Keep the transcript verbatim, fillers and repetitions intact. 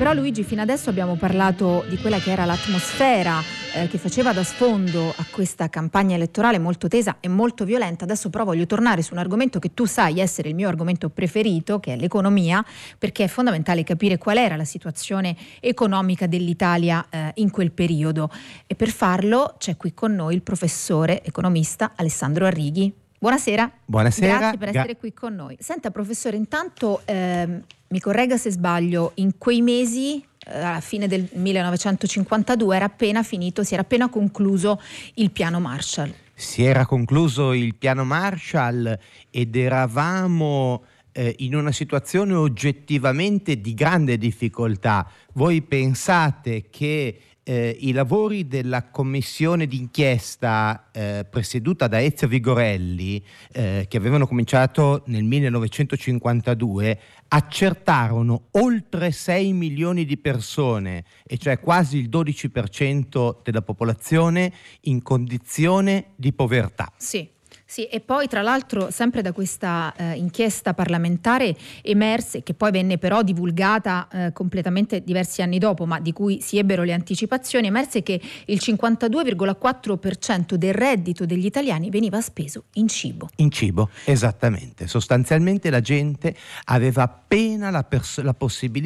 Però Luigi, fino adesso abbiamo parlato di quella che era l'atmosfera eh, che faceva da sfondo a questa campagna elettorale molto tesa e molto violenta. Adesso però voglio tornare su un argomento che tu sai essere il mio argomento preferito, che è l'economia, perché è fondamentale capire qual era la situazione economica dell'Italia eh, in quel periodo. E per farlo c'è qui con noi il professore economista Alessandro Arrighi. Buonasera. Buonasera. Grazie per essere Gra- qui con noi. Senta professore, intanto ehm, mi corregga se sbaglio, in quei mesi eh, alla fine del millenovecentocinquantadue era appena finito, si era appena concluso il piano Marshall. Si era concluso il piano Marshall ed eravamo eh, in una situazione oggettivamente di grande difficoltà. Voi pensate che Eh, i lavori della commissione d'inchiesta eh, presieduta da Ezio Vigorelli, eh, che avevano cominciato nel millenovecentocinquantadue, accertarono oltre sei milioni di persone, e cioè quasi il dodici per cento della popolazione in condizione di povertà. Sì. Sì, e poi tra l'altro sempre da questa eh, inchiesta parlamentare emerse, che poi venne però divulgata eh, completamente diversi anni dopo, ma di cui si ebbero le anticipazioni, emerse che il cinquantadue virgola quattro per cento del reddito degli italiani veniva speso in cibo. In cibo, esattamente. Sostanzialmente la gente aveva appena la, pers- la possibilità